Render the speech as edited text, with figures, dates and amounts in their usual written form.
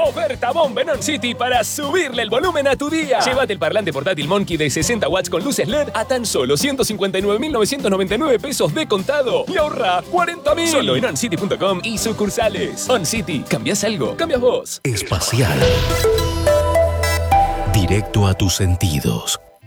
Oferta bomba en On City para subirle el volumen a tu día. Llévate el parlante portátil Monkey de 60 watts con luces LED a tan solo 159.999 pesos de contado y ahorra 40.000. Solo en oncity.com y sucursales. On City, ¿cambias algo? Cambias vos. Espacial. Directo a tus sentidos.